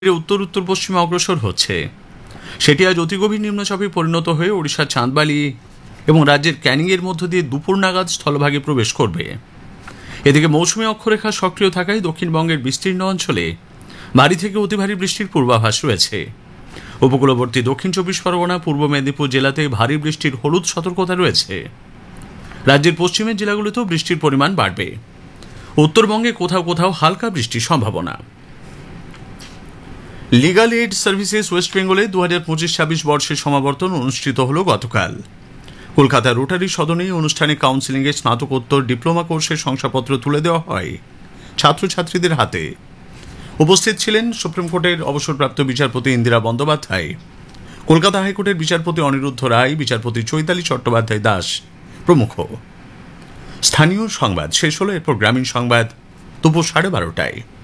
উত্তর উত্তর পশ্চিমে অগ্রসর হচ্ছে। সেটি আজ অতি গভীর নিম্নচাপে পরিণত হয়ে ওড়িশার চাঁদবালি এবং রাজ্যের ক্যানিংয়ের মধ্য দিয়ে দুপুর নাগাদ স্থলভাগে প্রবেশ করবে। এদিকে মৌসুমী অক্ষরেখা সক্রিয় থাকায় দক্ষিণবঙ্গের বিস্তীর্ণ অঞ্চলে ভারী থেকে অতি ভারী বৃষ্টির পূর্বাভাস রয়েছে। উপকূলবর্তী দক্ষিণ চব্বিশ পরগনা, পূর্ব মেদিনীপুর জেলাতে ভারী বৃষ্টির হলুদ সতর্কতা রয়েছে। রাজ্যের পশ্চিমের জেলাগুলোতেও বৃষ্টির পরিমাণ বাড়বে। উত্তরবঙ্গে কোথাও কোথাও হালকা বৃষ্টির সম্ভাবনা। লিগাল এইড সার্ভিসেস ওয়েস্ট বেঙ্গলে 2025-26 বর্ষের সমাবর্তন অনুষ্ঠিত হল গতকাল। কলকাতা রোটারি সদনে অনুষ্ঠানে কাউন্সিলিংয়ে স্নাতকোত্তর ডিপ্লোমা কোর্সের শংসাপত্র তুলে দেওয়া হয় ছাত্রছাত্রীদের হাতে। উপস্থিত ছিলেন সুপ্রিম কোর্টের অবসরপ্রাপ্ত বিচারপতি ইন্দিরা বন্দ্যোপাধ্যায়, কলকাতা হাইকোর্টের বিচারপতি অনিরুদ্ধ রায়, বিচারপতি চৈতালি চট্টোপাধ্যায় দাস প্রমুখ। স্থানীয় সংবাদ শেষ হল, এরপর গ্রামীণ সংবাদ দুপুর 12:30টায়।